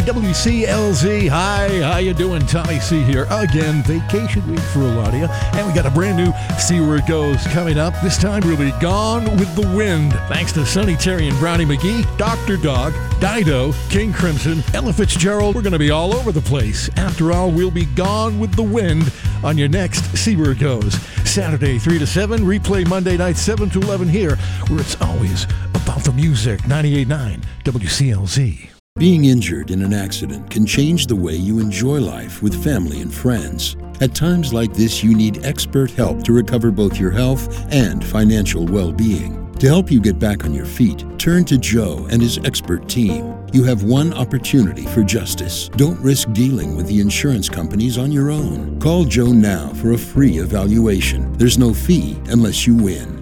WCLZ, hi, how you doing? Tommy C here again. Vacation week for a lot of you, and we got a brand new See Where It Goes coming up. This time we'll be Gone with the Wind. Thanks to Sonny Terry and Brownie McGee, Dr. Dog, Dido, King Crimson, Ella Fitzgerald. We're going to be all over the place. After all, we'll be Gone with the Wind on your next See Where It Goes. Saturday 3 to 7, replay Monday night 7 to 11 here, where it's always about the music. 98.9 WCLZ. Being injured in an accident can change the way you enjoy life with family and friends. At times like this, you need expert help to recover both your health and financial well-being. To help you get back on your feet, turn to Joe and his expert team. You have one opportunity for justice. Don't risk dealing with the insurance companies on your own. Call Joe now for a free evaluation. There's no fee unless you win.